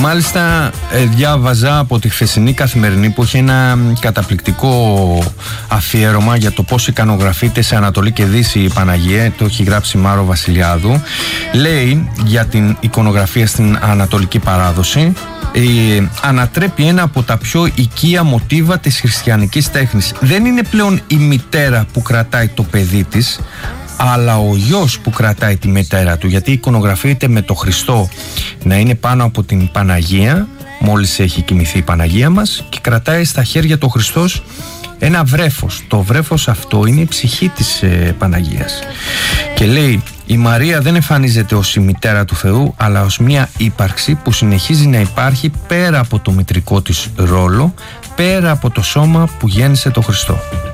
μάλιστα διάβαζα από τη χθεσινή Καθημερινή που έχει ένα καταπληκτικό αφιέρωμα για το πώς ικανογραφείται σε Ανατολή και Δύση η Παναγία. Το έχει γράψει Μάρο Βασιλιάδου. Λέει για την εικονογραφία στην Ανατολική παράδοση. Ανατρέπει ένα από τα πιο οικεία μοτίβα της χριστιανικής τέχνης. Δεν είναι πλέον η μητέρα που κρατάει το παιδί της, αλλά ο γιος που κρατάει τη μητέρα του, γιατί εικονογραφείται με το Χριστό να είναι πάνω από την Παναγία μόλις έχει κοιμηθεί η Παναγία μας, και κρατάει στα χέρια του Χριστός ένα βρέφος. Το βρέφος αυτό είναι η ψυχή της Παναγίας. Και λέει, η Μαρία δεν εμφανίζεται ως η μητέρα του Θεού, αλλά ως μια ύπαρξη που συνεχίζει να υπάρχει πέρα από το μητρικό της ρόλο, πέρα από το σώμα που γέννησε το Χριστό.